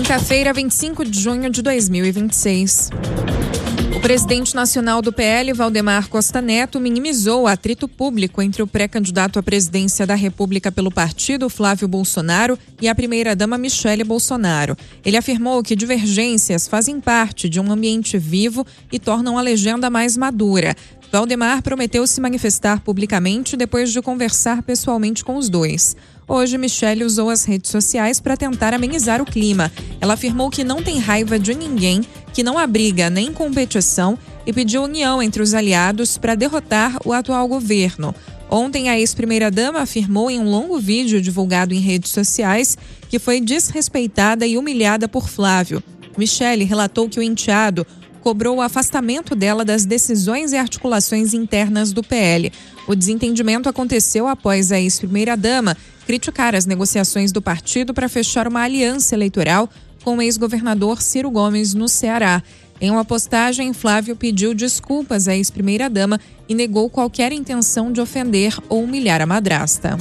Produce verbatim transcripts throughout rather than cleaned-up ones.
Quinta-feira, vinte e cinco de junho de dois mil e vinte e seis. O presidente nacional do P L, Valdemar Costa Neto, minimizou o atrito público entre o pré-candidato à presidência da República pelo partido, Flávio Bolsonaro, e a primeira-dama Michele Bolsonaro. Ele afirmou que divergências fazem parte de um ambiente vivo e tornam a legenda mais madura. Valdemar prometeu se manifestar publicamente depois de conversar pessoalmente com os dois. Hoje, Michele usou as redes sociais para tentar amenizar o clima. Ela afirmou que não tem raiva de ninguém, que não há briga nem competição e pediu união entre os aliados para derrotar o atual governo. Ontem, a ex-primeira-dama afirmou em um longo vídeo divulgado em redes sociais que foi desrespeitada e humilhada por Flávio. Michele relatou que o enteado cobrou o afastamento dela das decisões e articulações internas do P L. O desentendimento aconteceu após a ex-primeira-dama criticar as negociações do partido para fechar uma aliança eleitoral com o ex-governador Ciro Gomes no Ceará. Em uma postagem, Flávio pediu desculpas à ex-primeira-dama e negou qualquer intenção de ofender ou humilhar a madrasta.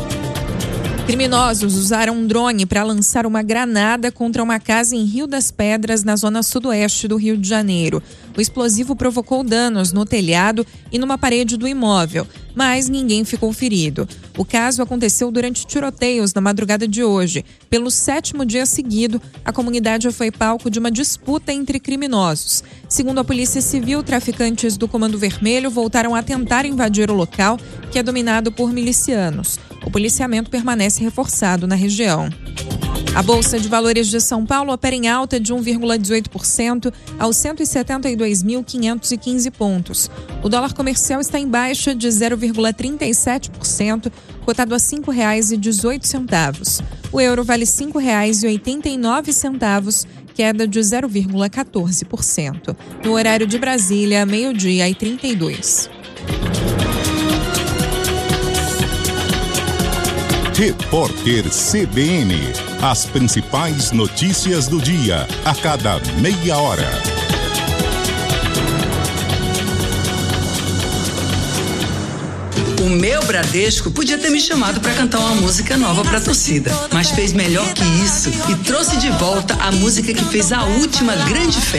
Criminosos usaram um drone para lançar uma granada contra uma casa em Rio das Pedras, na zona sudoeste do Rio de Janeiro. O explosivo provocou danos no telhado e numa parede do imóvel, mas ninguém ficou ferido. O caso aconteceu durante tiroteios na madrugada de hoje. Pelo sétimo dia seguido, a comunidade foi palco de uma disputa entre criminosos. Segundo a Polícia Civil, traficantes do Comando Vermelho voltaram a tentar invadir o local, que é dominado por milicianos. O policiamento permanece reforçado na região. A Bolsa de Valores de São Paulo opera em alta de um vírgula dezoito por cento aos cento e setenta e dois mil quinhentos e quinze pontos. O dólar comercial está em baixa de zero vírgula trinta e sete por cento, cotado a cinco reais e dezoito centavos. O euro vale cinco reais e oitenta e nove centavos, queda de zero vírgula quatorze por cento. No horário de Brasília, meio-dia e trinta e dois. Repórter C B N. As principais notícias do dia, a cada meia hora. O meu Bradesco podia ter me chamado para cantar uma música nova para a torcida, mas fez melhor que isso e trouxe de volta a música que fez a última grande festa.